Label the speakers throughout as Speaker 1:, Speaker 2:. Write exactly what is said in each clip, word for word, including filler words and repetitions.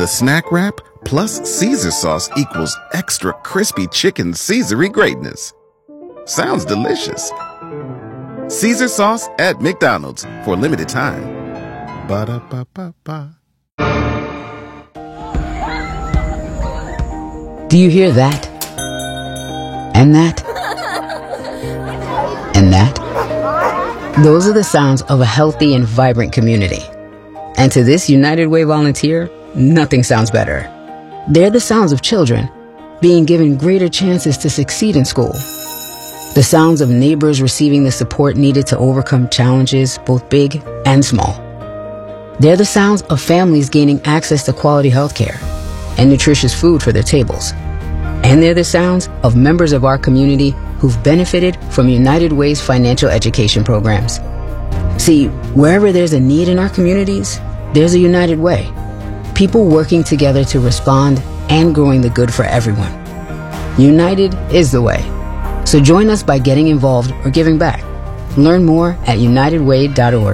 Speaker 1: The snack wrap plus Caesar sauce equals extra crispy chicken Caesar-y greatness. Sounds delicious. Caesar sauce at McDonald's for a limited time. Ba-da-ba-ba-ba.
Speaker 2: Do you hear that? And that? And that? Those are the sounds of a healthy and vibrant community. And to this United Way volunteer, nothing sounds better. They're the sounds of children being given greater chances to succeed in school. The sounds of neighbors receiving the support needed to overcome challenges, both big and small. They're the sounds of families gaining access to quality health care and nutritious food for their tables. And they're the sounds of members of our community who've benefited from United Way's financial education programs. See, wherever there's a need in our communities, there's a United Way. People working together to respond and growing the good for everyone. United is the way. So join us by getting involved or giving back. Learn more at united way dot org.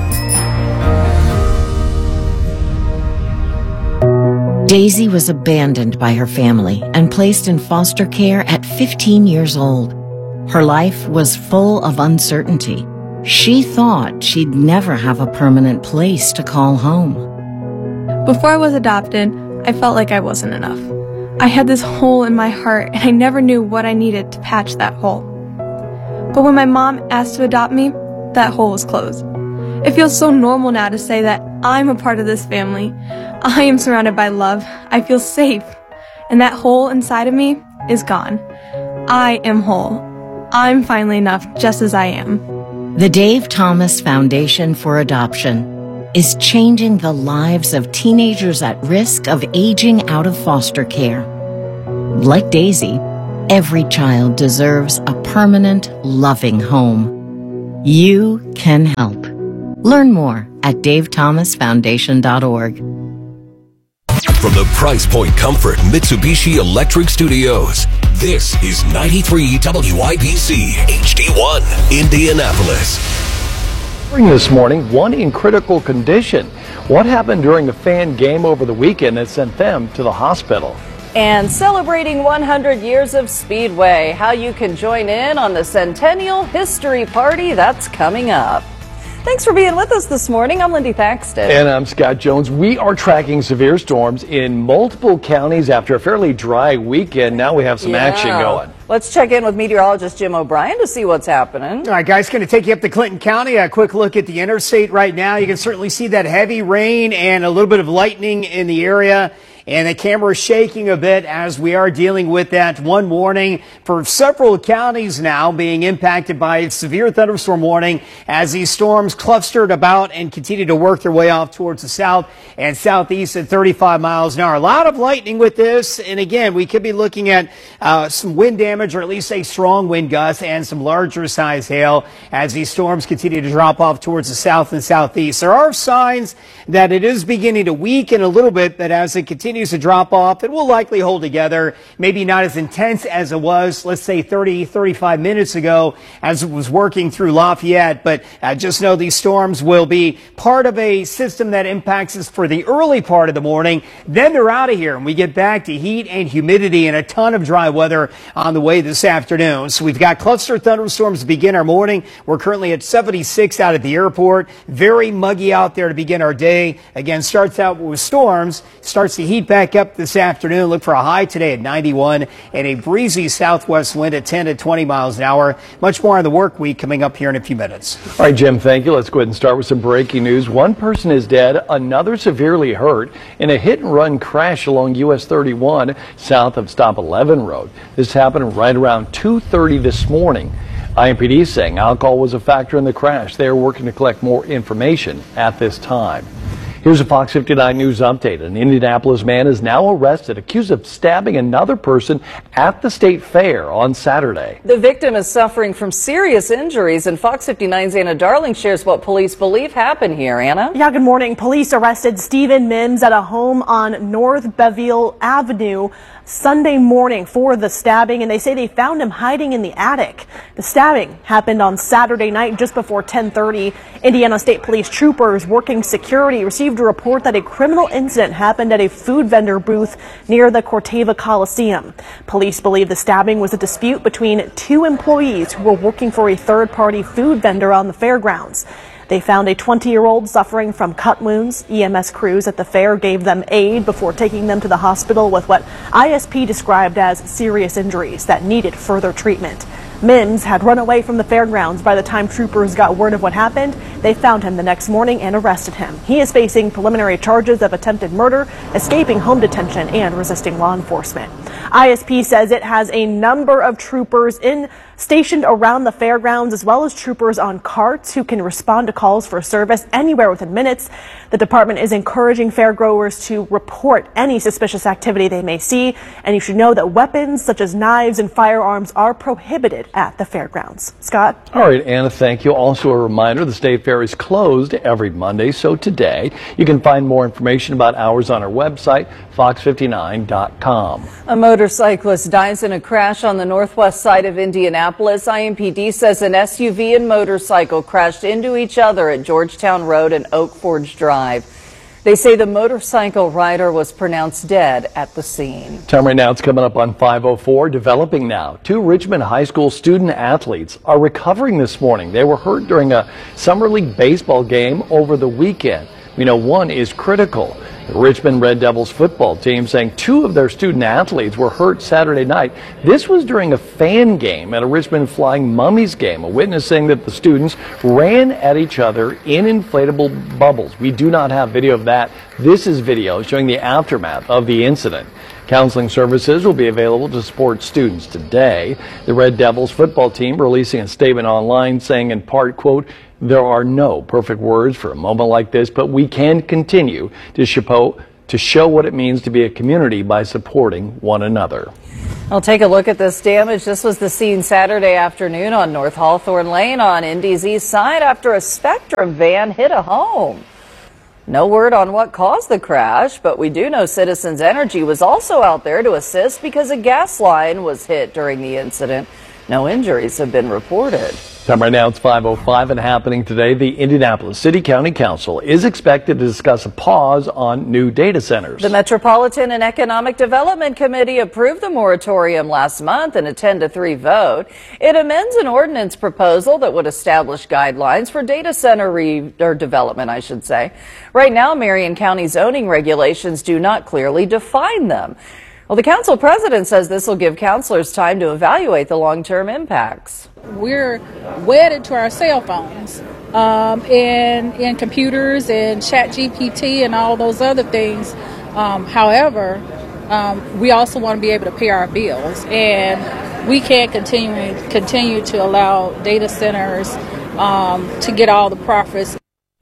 Speaker 3: Daisy was abandoned by her family and placed in foster care at fifteen years old. Her life was full of uncertainty. She thought she'd never have a permanent place to call home.
Speaker 4: Before I was adopted, I felt like I wasn't enough. I had this hole in my heart, and I never knew what I needed to patch that hole. But when my mom asked to adopt me, that hole was closed. It feels so normal now to say that I'm a part of this family. I am surrounded by love. I feel safe. And that hole inside of me is gone. I am whole. I'm finally enough just as I am.
Speaker 3: The Dave Thomas Foundation for Adoption is changing the lives of teenagers at risk of aging out of foster care. Like Daisy, every child deserves a permanent, loving home. You can help. Learn more at dave thomas foundation dot org.
Speaker 5: From the Price Point Comfort Mitsubishi Electric Studios, this is ninety-three W I B C H D one, Indianapolis.
Speaker 6: This morning, one in critical condition. What happened during the fan game over the weekend that sent them to the hospital?
Speaker 7: And celebrating one hundred years of Speedway, how you can join in on the Centennial History Party, that's coming up. Thanks for being with us this morning. I'm Lindy Thaxton.
Speaker 6: And I'm Scott Jones. We are tracking severe storms in multiple counties after a fairly dry weekend. Now we have some
Speaker 7: yeah.
Speaker 6: action going.
Speaker 7: Let's check in with meteorologist Jim O'Brien to see what's happening.
Speaker 8: All right, guys, going to take you up to Clinton County. A quick look at the interstate right now. You can certainly see that heavy rain and a little bit of lightning in the area. And the camera is shaking a bit as we are dealing with that one warning for several counties now being impacted by a severe thunderstorm warning as these storms clustered about and continue to work their way off towards the south and southeast at thirty-five miles an hour. A lot of lightning with this. And again, we could be looking at uh, some wind damage or at least a strong wind gust and some larger size hail as these storms continue to drop off towards the south and southeast. There are signs that it is beginning to weaken a little bit, but as it continues to drop off, it will likely hold together. Maybe not as intense as it was, let's say thirty, thirty-five minutes ago as it was working through Lafayette. But uh, just know these storms will be part of a system that impacts us for the early part of the morning. Then they're out of here and we get back to heat and humidity and a ton of dry weather on the way this afternoon. So we've got cluster thunderstorms to begin our morning. We're currently at seventy-six out at the airport. Very muggy out there to begin our day. Again, starts out with storms, starts to heat back up this afternoon. Look for a high today at ninety-one and a breezy southwest wind at ten to twenty miles an hour. Much more on the work week coming up here in a few minutes.
Speaker 6: All right, Jim, thank you. Let's go ahead and start with some breaking news. One person is dead, another severely hurt in a hit and run crash along U S thirty-one south of Stop eleven Road. This happened right around two thirty this morning. I M P D saying alcohol was a factor in the crash. They are working to collect more information at this time. Here's a Fox fifty-nine News update. An Indianapolis man is now arrested, accused of stabbing another person at the state fair on Saturday.
Speaker 7: The victim is suffering from serious injuries, and Fox fifty-nine's Anna Darling shares what police believe happened here. Anna?
Speaker 9: Yeah, good morning. Police arrested Stephen Mims at a home on North Beviel Avenue Sunday morning for the stabbing, and they say they found him hiding in the attic. The stabbing happened on Saturday night just before ten thirty. Indiana State Police troopers working security received received a report that a criminal incident happened at a food vendor booth near the Corteva Coliseum. Police believe the stabbing was a dispute between two employees who were working for a third-party food vendor on the fairgrounds. They found a twenty-year-old suffering from cut wounds. E M S crews at the fair gave them aid before taking them to the hospital with what I S P described as serious injuries that needed further treatment. Mims had run away from the fairgrounds by the time troopers got word of what happened. They found him the next morning and arrested him. He is facing preliminary charges of attempted murder, escaping home detention, and resisting law enforcement. I S P says it has a number of troopers in stationed around the fairgrounds, as well as troopers on carts who can respond to calls for service anywhere within minutes. The department is encouraging fairgoers to report any suspicious activity they may see, and you should know that weapons such as knives and firearms are prohibited at the fairgrounds. Scott?
Speaker 6: All right, Anna, thank you. Also a reminder, the State Fair is closed every Monday, so today you can find more information about hours on our website, fox fifty-nine dot com.
Speaker 7: A motorcyclist dies in a crash on the northwest side of Indianapolis. I M P D says an S U V and motorcycle crashed into each other at Georgetown Road and Oak Forge Drive. They say the motorcycle rider was pronounced dead at the scene.
Speaker 6: Time right now, it's coming up on five oh four. Developing now. Two Richmond High School student athletes are recovering this morning. They were hurt during a Summer League baseball game over the weekend. We know one is critical. The Richmond Red Devils football team saying two of their student athletes were hurt Saturday night. This was during a fan game at a Richmond Flying Mummies game. A witness saying that the students ran at each other in inflatable bubbles. We do not have video of that. This is video showing the aftermath of the incident. Counseling services will be available to support students today. The Red Devils football team releasing a statement online saying in part, quote, "There are no perfect words for a moment like this, but we can continue to show, to show what it means to be a community by supporting one another."
Speaker 7: I'll take a look at this damage. This was the scene Saturday afternoon on North Hawthorne Lane on Indy's east side after a Spectrum van hit a home. No word on what caused the crash, but we do know Citizens Energy was also out there to assist because a gas line was hit during the incident. No injuries have been reported.
Speaker 6: Time right now, it's five oh five and happening today. The Indianapolis City County Council is expected to discuss a pause on new data centers.
Speaker 7: The Metropolitan and Economic Development Committee approved the moratorium last month in a ten to three vote. It amends an ordinance proposal that would establish guidelines for data center re or development, I should say. Right now, Marion County zoning regulations do not clearly define them. Well, the council president says this will give councilors time to evaluate the long-term impacts.
Speaker 10: We're wedded to our cell phones um, and, and computers and Chat G P T and all those other things. Um, however, um, we also want to be able to pay our bills, and we can't continue continue to allow data centers um, to get all the profits.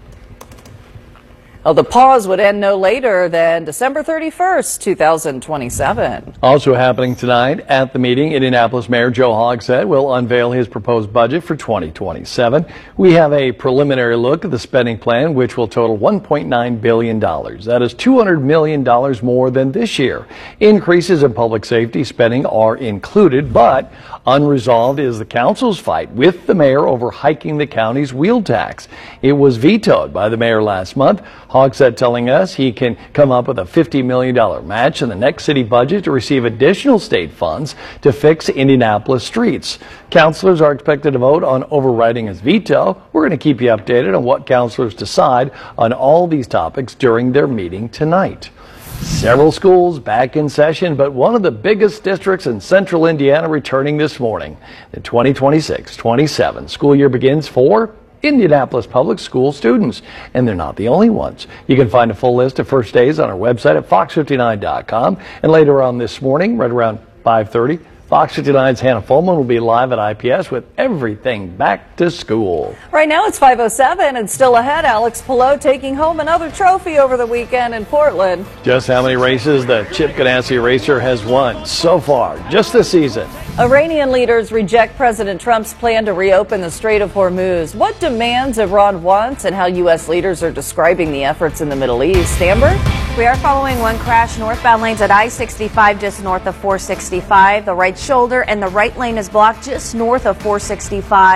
Speaker 7: Well, the pause would end no later than December thirty-first, two thousand twenty-seven.
Speaker 6: Also happening tonight at the meeting, Indianapolis Mayor Joe Hogsett will unveil his proposed budget for twenty twenty-seven. We have a preliminary look at the spending plan, which will total one point nine billion dollars. That is two hundred million dollars more than this year. Increases in public safety spending are included, but unresolved is the council's fight with the mayor over hiking the county's wheel tax. It was vetoed by the mayor last month. Hogsett telling us he can come up with a fifty million dollars match in the next city budget to receive additional state funds to fix Indianapolis streets. Councilors are expected to vote on overriding his veto. We're going to keep you updated on what councilors decide on all these topics during their meeting tonight. Several schools back in session, but one of the biggest districts in central Indiana returning this morning. The twenty twenty-six twenty-seven school year begins for Indianapolis Public School students, and they're not the only ones. You can find a full list of first days on our website at fox fifty-nine dot com, and later on this morning, right around five thirty, Fox fifty-nine's Hannah Fulman will be live at I P S with everything back to school.
Speaker 7: Right now it's five oh seven, and still ahead, Alex Palou taking home another trophy over the weekend in Portland.
Speaker 6: Just how many races the Chip Ganassi racer has won so far, just this season.
Speaker 7: Iranian leaders reject President Trump's plan to reopen the Strait of Hormuz. What demands Iran wants, and how U S leaders are describing the efforts in the Middle East. Amber?
Speaker 11: We are following one crash northbound lanes at I sixty-five just north of four sixty-five. The right shoulder and the right lane is blocked just north of four sixty-five.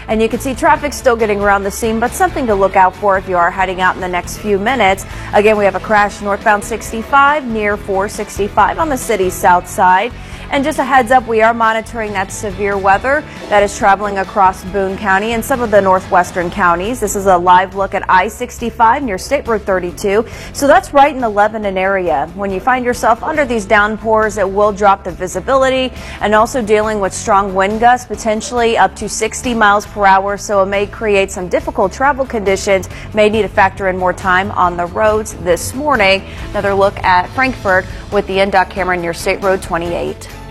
Speaker 11: And you can see traffic still getting around the scene, but something to look out for if you are heading out in the next few minutes. Again, we have a crash northbound sixty-five near four sixty-five on the city's south side. And just a heads up, we are monitoring that severe weather that is traveling across Boone County and some of the northwestern counties. This is a live look at I sixty-five near State Road thirty-two. So that's right in the Lebanon area. When you find yourself under these downpours, it will drop the visibility, and also dealing with strong wind gusts, potentially up to sixty miles per hour. So it may create some difficult travel conditions. May need to factor in more time on the roads this morning. Another look at Frankfort with the N DOT camera near State Road twenty-eight.